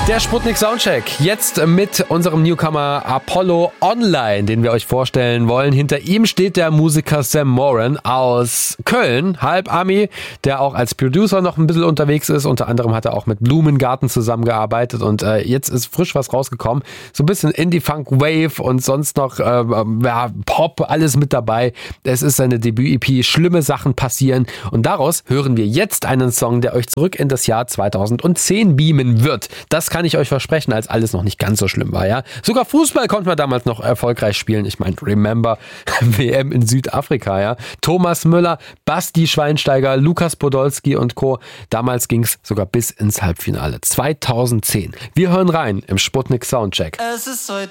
Der Sputnik Soundcheck, jetzt mit unserem Newcomer Apollo Online, den wir euch vorstellen wollen. Hinter ihm steht der Musiker Sam Moran aus Köln, halb Ami, der auch als Producer noch ein bisschen unterwegs ist. Unter anderem hat er auch mit Blumengarten zusammengearbeitet und jetzt ist frisch was rausgekommen. So ein bisschen Indie-Funk, Wave und sonst noch Pop, alles mit dabei. Es ist seine Debüt-EP, schlimme Sachen passieren und daraus hören wir jetzt einen Song, der euch zurück in das Jahr 2010 beamen wird. Das kann ich euch versprechen, als alles noch nicht ganz so schlimm war, ja. Sogar Fußball konnte man damals noch erfolgreich spielen. Ich meine, remember WM in Südafrika, ja. Thomas Müller, Basti Schweinsteiger, Lukas Podolski und Co. Damals ging's sogar bis ins Halbfinale. 2010. Wir hören rein im Sputnik Soundcheck. Es ist heute